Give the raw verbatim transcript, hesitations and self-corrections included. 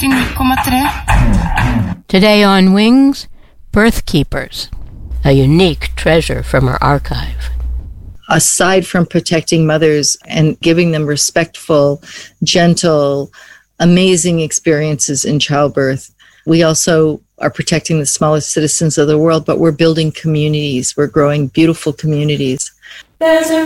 åttionio komma tre. Today on Wings, Birth Keepers, a unique treasure from our archive. Aside from protecting mothers and giving them respectful, gentle, amazing experiences in childbirth, we also are protecting the smallest citizens of the world, but we're building communities. We're growing beautiful communities. There's a